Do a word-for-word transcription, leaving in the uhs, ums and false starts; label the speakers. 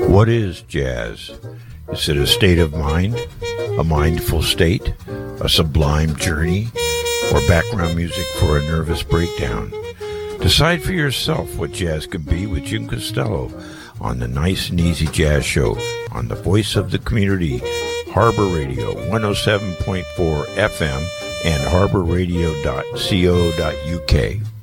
Speaker 1: What is jazz? Is it a state of mind, a mindful state, a sublime journey, or background music for a nervous breakdown? Decide for yourself what jazz can be with Jim Costello on the Nice and Easy Jazz Show on the Voice of the Community, Harbor Radio one oh seven point four F M and harbor radio dot co dot U K.